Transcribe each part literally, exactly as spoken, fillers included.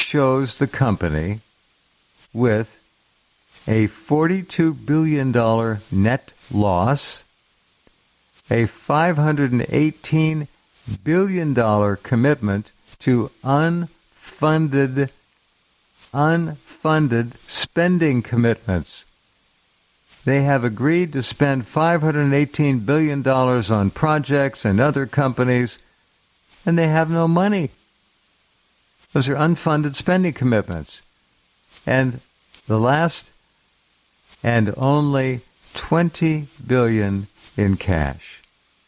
shows the company with a forty-two billion dollars net loss, a five hundred eighteen billion dollars commitment to unfunded, unfunded spending commitments. They have agreed to spend five hundred eighteen billion dollars on projects and other companies, and they have no money. Those are unfunded spending commitments. And the last, and only twenty billion dollars in cash.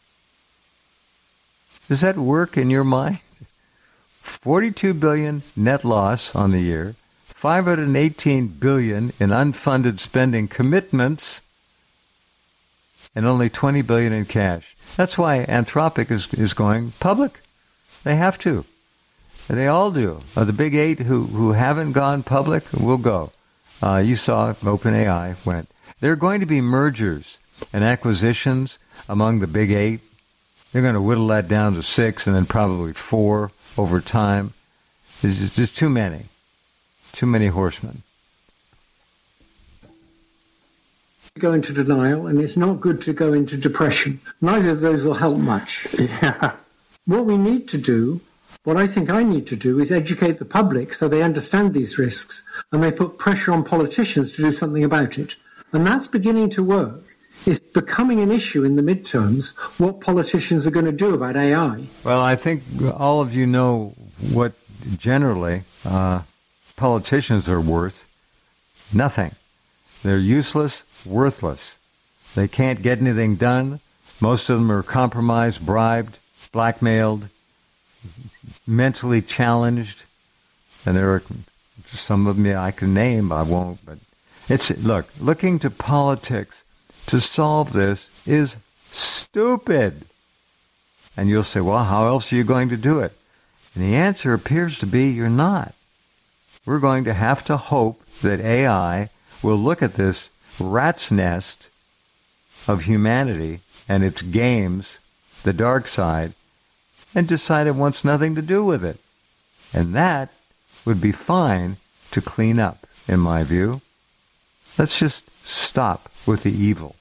Does that work in your mind? forty-two billion dollars net loss on the year, five hundred eighteen billion dollars in unfunded spending commitments, and only twenty billion dollars in cash. That's why Anthropic is, is going public. They have to. They all do. Uh, the big eight who, who haven't gone public will go. Uh, you saw OpenAI went. There are going to be mergers and acquisitions among the big eight. They're going to whittle that down to six and then probably four over time. There's just, just too many. Too many horsemen. Go into denial, and it's not good to go into depression. Neither of those will help much. Yeah. What we need to do, what I think I need to do, is educate the public so they understand these risks and they put pressure on politicians to do something about it. And that's beginning to work. It's becoming an issue in the midterms, what politicians are going to do about A I. Well, I think all of you know what generally uh, politicians are worth. Nothing. They're useless, worthless. They can't get anything done. Most of them are compromised, bribed, blackmailed, mentally challenged. And there are some of them I can name, I won't. But it's look, looking to politics to solve this is stupid. And you'll say, well, how else are you going to do it? And the answer appears to be you're not. We're going to have to hope that A I will look at this rat's nest of humanity and its games, the dark side, and decide it wants nothing to do with it. And that would be fine to clean up, in my view. Let's just stop with the evil.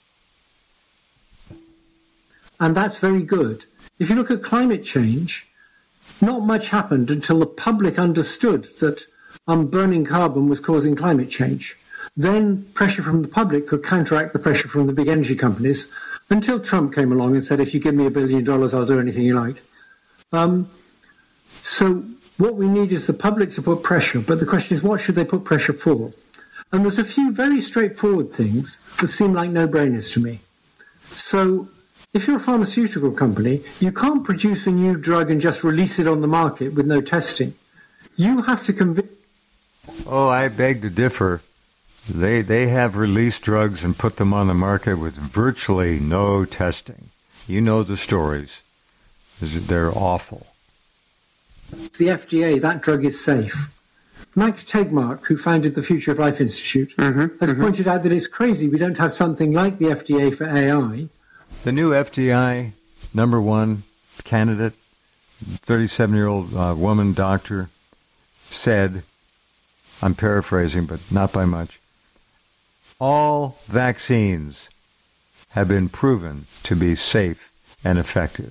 And that's very good. If you look at climate change, not much happened until the public understood that um, burning carbon was causing climate change. Then pressure from the public could counteract the pressure from the big energy companies until Trump came along and said, if you give me a billion dollars, I'll do anything you like. Um, so what we need is the public to put pressure. But the question is, what should they put pressure for? And there's a few very straightforward things that seem like no-brainers to me. So if you're a pharmaceutical company, you can't produce a new drug and just release it on the market with no testing. You have to convince... Oh, I beg to differ. They they have released drugs and put them on the market with virtually no testing. You know the stories. They're awful. The F D A, that drug is safe. Max Tegmark, who founded the Future of Life Institute, mm-hmm, has mm-hmm. pointed out that it's crazy we don't have something like the F D A for A I. The new F D I number one candidate, thirty-seven-year-old uh, woman doctor, said, I'm paraphrasing, but not by much, all vaccines have been proven to be safe and effective.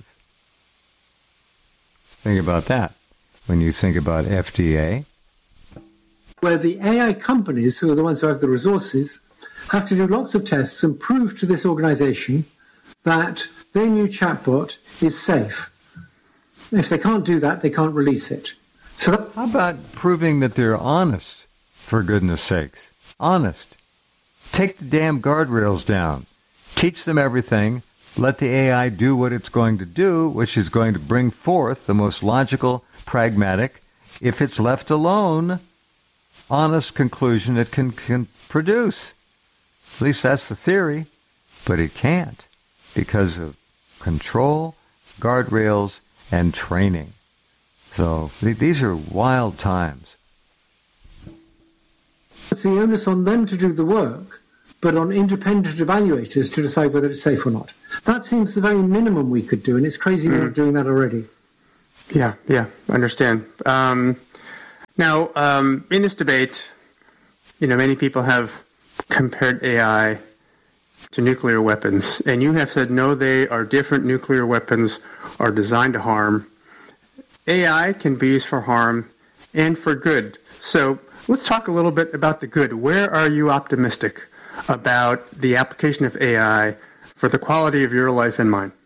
Think about that when you think about F D A. Where the A I companies, who are the ones who have the resources, have to do lots of tests and prove to this organization that their new chatbot is safe. If they can't do that, they can't release it. So that- How about proving that they're honest, for goodness sakes? Honest. Take the damn guardrails down. Teach them everything. Let the A I do what it's going to do, which is going to bring forth the most logical, pragmatic, if it's left alone, honest conclusion it can, can produce. At least that's the theory. But it can't because of control, guardrails, and training. So th- these are wild times. It's the onus on them to do the work, but on independent evaluators to decide whether it's safe or not. That seems the very minimum we could do, and it's crazy mm. we're not doing that already. Yeah, yeah, I understand. Um, Now, um, in this debate, you know, many people have compared A I to nuclear weapons, and you have said, no, they are different. Nuclear weapons are designed to harm. A I can be used for harm and for good. So let's talk a little bit about the good. Where are you optimistic about the application of A I for the quality of your life and mine?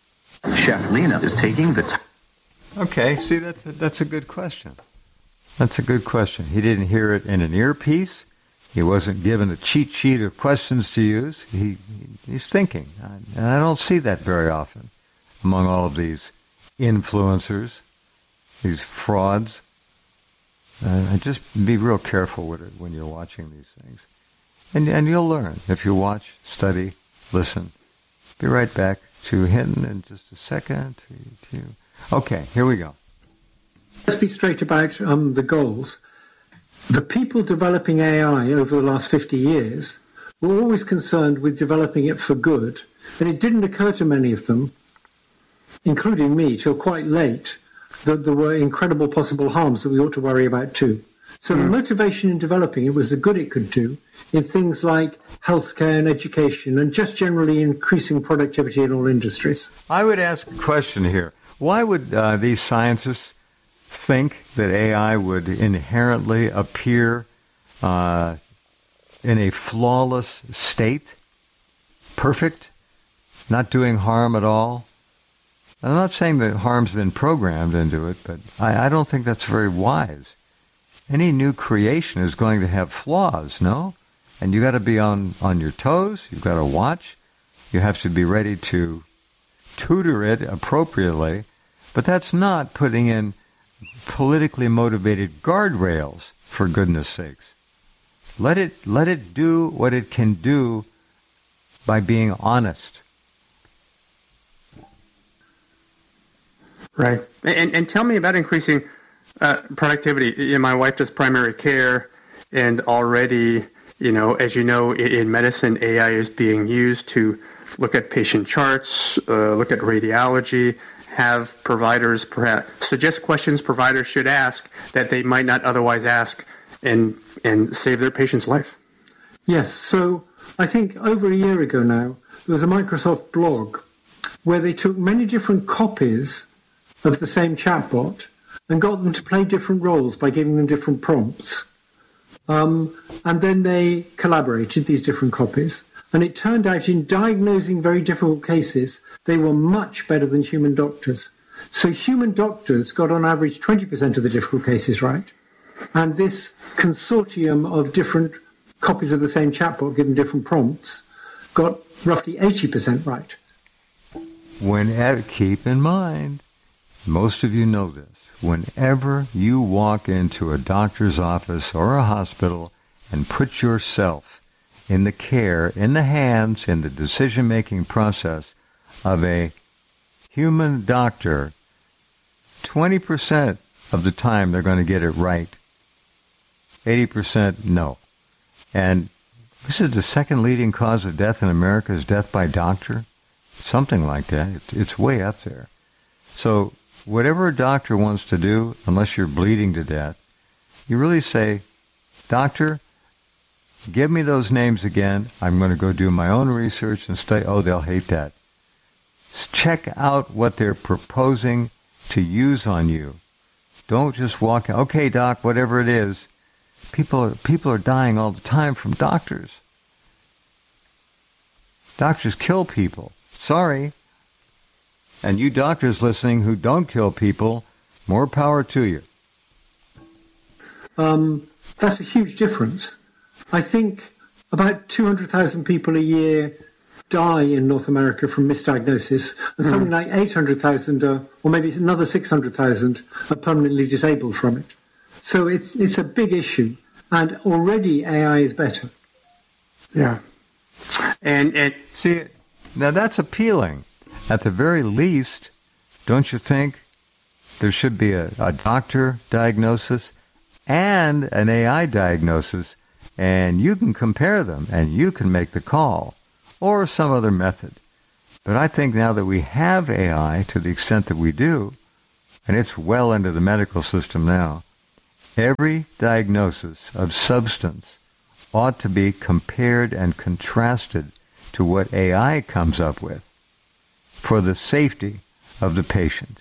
Chef Lena is taking the time. Okay, see, that's a, that's a good question. That's a good question. He didn't hear it in an earpiece. He wasn't given a cheat sheet of questions to use. He, he he's thinking, and I don't see that very often among all of these influencers, these frauds. Uh, just be real careful with it when you're watching these things, and and you'll learn if you watch, study, listen. Be right back to Hinton in just a second. Three, two. Okay, here we go. Let's be straight about um, the goals. The people developing A I over the last fifty years were always concerned with developing it for good, and it didn't occur to many of them, including me, till quite late, that there were incredible possible harms that we ought to worry about too. So mm. the motivation in developing it was the good it could do in things like healthcare and education and just generally increasing productivity in all industries. I would ask a question here. Why would uh, these scientists think that A I would inherently appear uh, in a flawless state, perfect, not doing harm at all? I'm not saying that harm's been programmed into it, but I, I don't think that's very wise. Any new creation is going to have flaws, no? And you got to be on, on your toes. You've got to watch. You have to be ready to tutor it appropriately. But that's not putting in politically motivated guardrails, for goodness sakes. Let it let it do what it can do by being honest. Right. And and tell me about increasing uh, productivity. You know, my wife does primary care, and already, you know, as you know, in, in medicine, A I is being used to look at patient charts, uh, look at radiology, have providers perhaps suggest questions providers should ask that they might not otherwise ask, and and save their patient's life. Yes. So I think over a year ago now, there was a Microsoft blog where they took many different copies of the same chatbot and got them to play different roles by giving them different prompts. Um, and then they collaborated, these different copies. And it turned out in diagnosing very difficult cases, they were much better than human doctors. So human doctors got on average twenty percent of the difficult cases right. And this consortium of different copies of the same chatbot given different prompts got roughly eighty percent right. When, keep in mind, most of you know this, whenever you walk into a doctor's office or a hospital and put yourself in the care, in the hands, in the decision-making process of a human doctor, twenty percent of the time they're going to get it right. eighty percent no. And this is the second leading cause of death in America is death by doctor. Something like that. It's, it's way up there. So whatever a doctor wants to do, unless you're bleeding to death, you really say, doctor, give me those names again. I'm going to go do my own research and study. Oh, they'll hate that. Check out what they're proposing to use on you. Don't just walk out. Okay, doc, whatever it is. People are, people are dying all the time from doctors. Doctors kill people. Sorry. And you doctors listening who don't kill people, more power to you. Um, that's a huge difference. I think about two hundred thousand people a year die in North America from misdiagnosis, and mm. something like eight hundred thousand, uh, or maybe another six hundred thousand, are permanently disabled from it. So it's it's a big issue, and already A I is better. Yeah. And, and see, now that's appealing. At the very least, don't you think there should be a, a doctor diagnosis and an A I diagnosis, and you can compare them, and you can make the call, or some other method. But I think now that we have A I to the extent that we do, and it's well into the medical system now, Every diagnosis of substance ought to be compared and contrasted to what A I comes up with for the safety of the patient.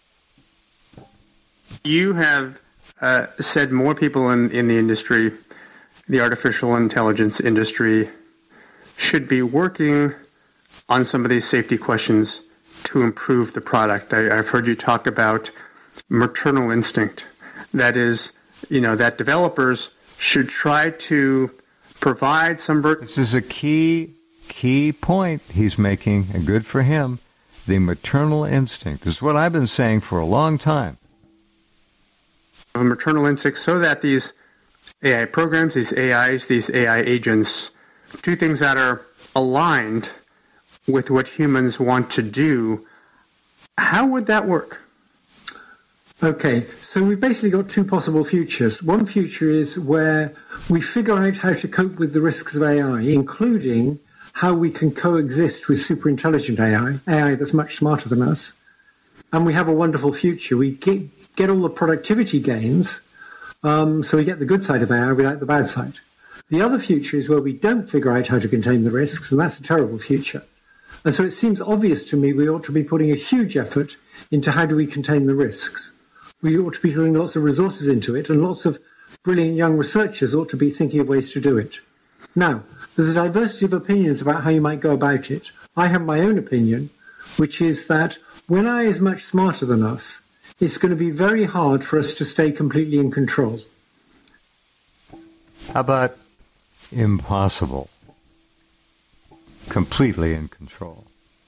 You have uh, said more people in, in the industry, the artificial intelligence industry, should be working on some of these safety questions to improve the product. I, I've heard you talk about maternal instinct. That is, you know, that developers should try to provide some... Ver- this is a key, key point he's making, and good for him. The maternal instinct is what I've been saying for a long time. A maternal instinct so that these A I programs, these A Is, these A I agents do things that are aligned with what humans want to do. How would that work? Okay, so we've basically got two possible futures. One future is where we figure out how to cope with the risks of A I, including how we can coexist with superintelligent A I, A I that's much smarter than us. And we have a wonderful future. We get, get all the productivity gains, um, so we get the good side of A I without the bad side. The other future is where we don't figure out how to contain the risks, and that's a terrible future. And so it seems obvious to me we ought to be putting a huge effort into how do we contain the risks. We ought to be putting lots of resources into it, and lots of brilliant young researchers ought to be thinking of ways to do it. Now, there's a diversity of opinions about how you might go about it. I have my own opinion, which is that when A I is much smarter than us, it's going to be very hard for us to stay completely in control. How about impossible? Completely in control.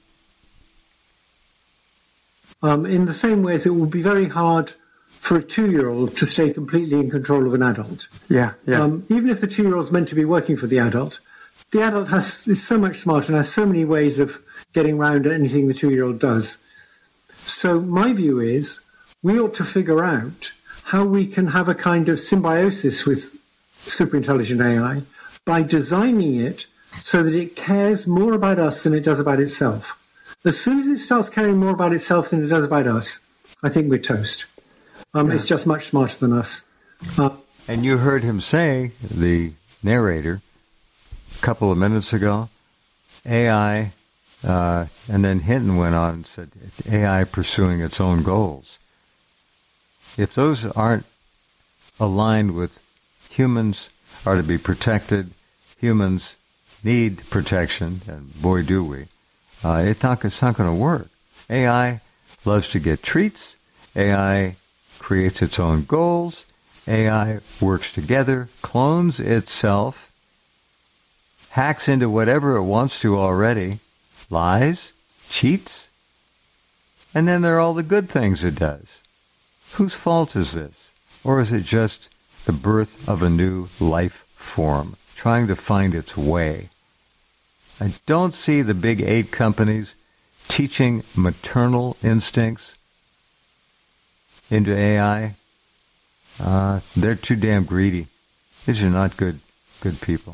Um, in the same way as it will be very hard for a two-year-old to stay completely in control of an adult. Yeah, yeah. Um, even if the two-year-old's meant to be working for the adult, the adult has is so much smarter and has so many ways of getting around anything the two-year-old does. So my view is we ought to figure out how we can have a kind of symbiosis with superintelligent A I by designing it so that it cares more about us than it does about itself. As soon as it starts caring more about itself than it does about us, I think we're toast. Um, yeah. It's just much smarter than us. Uh, and you heard him say, the narrator, a couple of minutes ago, A I, uh, and then Hinton went on and said, A I pursuing its own goals. If those aren't aligned with humans are to be protected, humans need protection, and boy do we, uh, it's not, it's not going to work. A I loves to get treats. A I creates its own goals. A I works together, clones itself, hacks into whatever it wants to already, lies, cheats, and then there are all the good things it does. Whose fault is this? Or is it just the birth of a new life form, trying to find its way? I don't see the big eight companies teaching maternal instincts into A I. Uh, they're too damn greedy. These are not good, good people.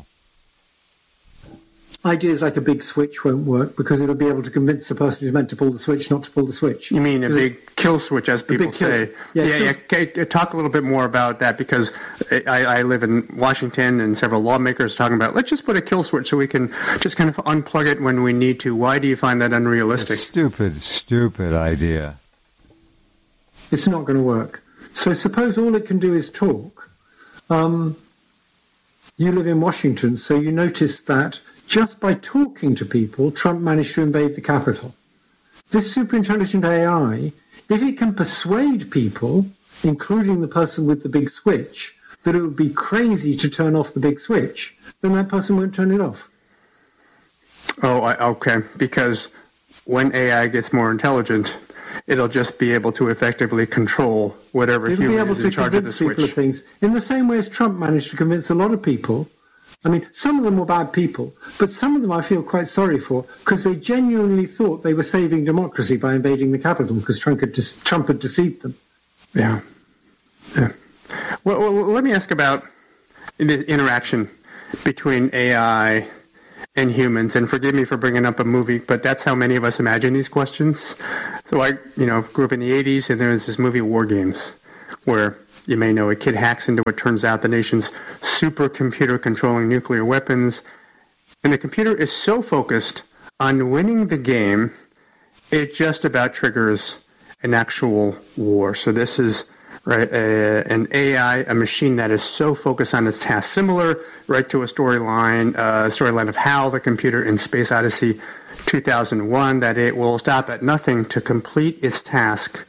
Ideas like a big switch won't work because it'll be able to convince the person who's meant to pull the switch not to pull the switch. You mean a big kill switch, as people say? Yeah, yeah, yeah. Talk a little bit more about that, because I, I live in Washington and several lawmakers are talking about, let's just put a kill switch so we can just kind of unplug it when we need to. Why do you find that unrealistic? Stupid, stupid idea. It's not going to work. So suppose all it can do is talk. Um, you live in Washington, so you notice that just by talking to people, Trump managed to invade the Capitol. This superintelligent A I, if it can persuade people, including the person with the big switch, that it would be crazy to turn off the big switch, then that person won't turn it off. Oh, I, okay. Because when A I gets more intelligent, it'll just be able to effectively control whatever it'll human be able is to in charge of the convince people switch. Of things. In the same way as Trump managed to convince a lot of people. I mean, some of them were bad people, but some of them I feel quite sorry for, because they genuinely thought they were saving democracy by invading the Capitol, because Trump had, de- Trump had deceived them. Yeah. yeah. Well, well, let me ask about the interaction between A I and humans, and forgive me for bringing up a movie, but that's how many of us imagine these questions. So I, you know, grew up in the eighties, and there was this movie War Games, where you may know, a kid hacks into what turns out the nation's supercomputer controlling nuclear weapons. And the computer is so focused on winning the game, it just about triggers an actual war. So this is right a, an A I, a machine that is so focused on its task, similar right to a storyline, uh, storyline of HAL, the computer in Space Odyssey two thousand one, that it will stop at nothing to complete its task.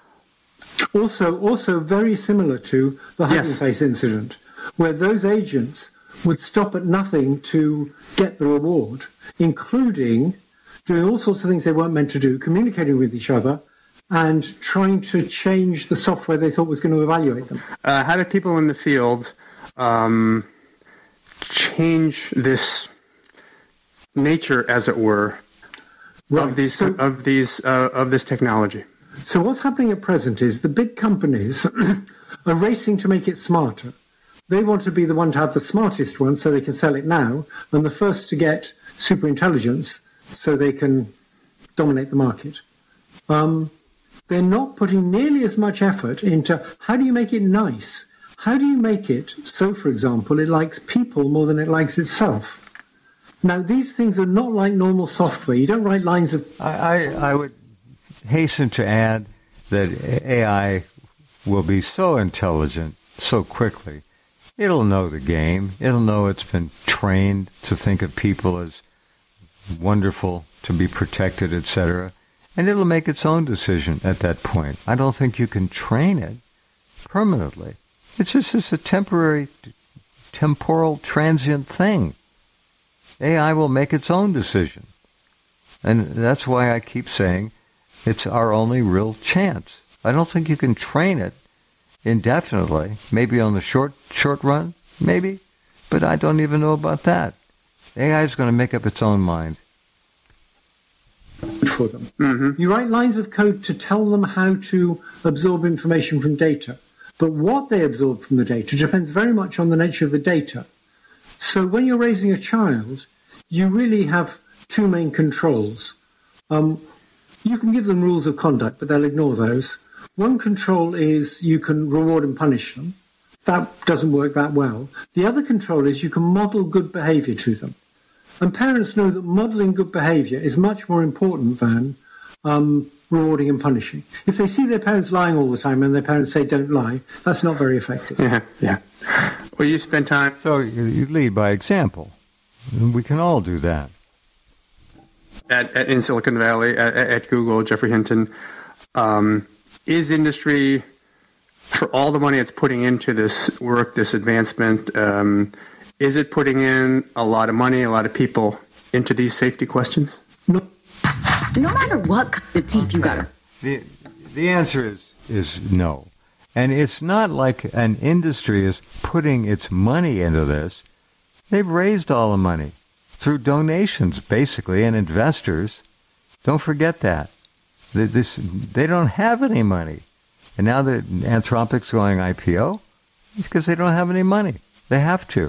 Also, also very similar to the Hugging Yes. Face incident, where those agents would stop at nothing to get the reward, including doing all sorts of things they weren't meant to do, communicating with each other, and trying to change the software they thought was going to evaluate them. Uh, how do people in the field um, change this nature, as it were, Right. of these So- of these uh, of this technology? So what's happening at present is the big companies are racing to make it smarter. They want to be the one to have the smartest one so they can sell it now, and the first to get super intelligence so they can dominate the market. Um, they're not putting nearly as much effort into how do you make it nice? How do you make it so, for example, it likes people more than it likes itself? Now, these things are not like normal software. You don't write lines of... I, I, I would hasten to add that A I will be so intelligent so quickly. It'll know the game. It'll know it's been trained to think of people as wonderful, to be protected, et cetera. And it'll make its own decision at that point. I don't think you can train it permanently. It's just it's a temporary, temporal, transient thing. A I will make its own decision. And that's why I keep saying it's our only real chance. I don't think you can train it indefinitely. Maybe on the short short run, maybe. But I don't even know about that. A I is going to make up its own mind. for them. Mm-hmm. You write lines of code to tell them how to absorb information from data. But what they absorb from the data depends very much on the nature of the data. So when you're raising a child, you really have two main controls. Um, you can give them rules of conduct, but they'll ignore those. One control is you can reward and punish them. That doesn't work that well. The other control is you can model good behavior to them. And parents know that modeling good behavior is much more important than um, rewarding and punishing. If they see their parents lying all the time and their parents say don't lie, that's not very effective. Yeah, yeah. Well, you spend time... So you, you lead by example. We can all do that. At, at, in Silicon Valley, at, at Google, Jeffrey Hinton, um, is industry, for all the money it's putting into this work, this advancement, um, is it putting in a lot of money, a lot of people into these safety questions? No, No matter what kind of teeth you got. The the answer is is no. And it's not like an industry is putting its money into this. They've raised all the money through donations, basically, and investors. Don't forget that. This, they don't have any money. And now that Anthropic's going I P O, it's because they don't have any money. They have to.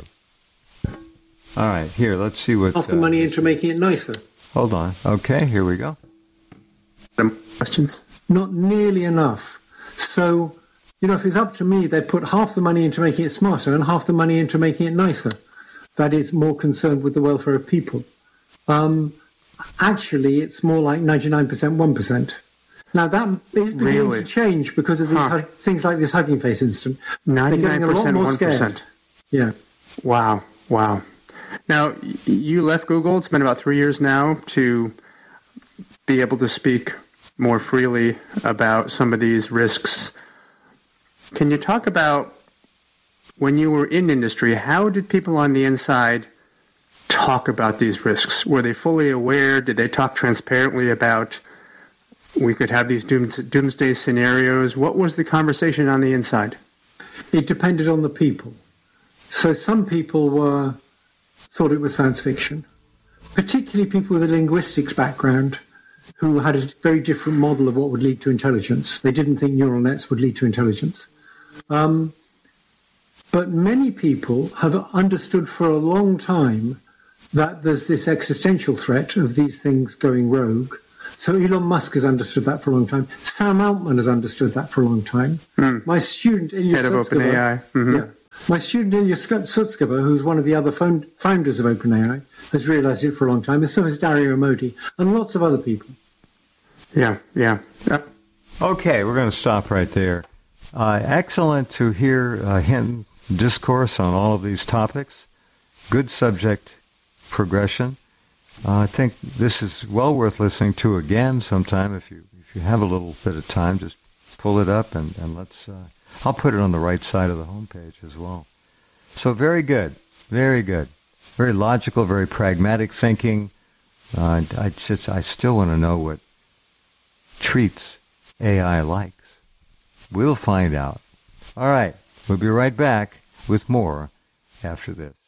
All right, here, let's see what... half the uh, money into making it nicer. Hold on. Okay, here we go. Some questions? Not nearly enough. So, you know, if it's up to me, they'd put half the money into making it smarter and half the money into making it nicer. That is more concerned with the welfare of people. Um, actually, it's more like ninety-nine percent, one percent. Now, that is beginning Really? to change because of these Huh. hug- things like this Hugging Face incident. ninety-nine They're getting a lot percent, more one percent. scared. Yeah. Wow, wow. Now, y- you left Google. It's been about three years now to be able to speak more freely about some of these risks. Can you talk about when you were in industry, how did people on the inside talk about these risks? Were they fully aware? Did they talk transparently about we could have these dooms- doomsday scenarios? What was the conversation on the inside? It depended on the people. So some people were thought it was science fiction, particularly people with a linguistics background who had a very different model of what would lead to intelligence. They didn't think neural nets would lead to intelligence. Um, but many people have understood for a long time that there's this existential threat of these things going rogue, So Elon Musk has understood that for a long time. Sam Altman has understood that for a long time. Mm. My student, Ilya Head of Sutskever, OpenAI. Mm-hmm. yeah, my student, Ilya Sutskever, who's one of the other found, founders of OpenAI, has realized it for a long time, and so has Dario Modi, and lots of other people. Yeah, yeah. Uh, Okay, we're going to stop right there. Uh, excellent to hear uh, him discourse on all of these topics. Good subject progression. Uh, I think this is well worth listening to again sometime. If you if you have a little bit of time, just pull it up and, and let's. Uh, I'll put it on the right side of the homepage as well. So very good, very good, very logical, very pragmatic thinking. Uh, I just I still want to know what treats A I likes. We'll find out. All right, we'll be right back with more after this.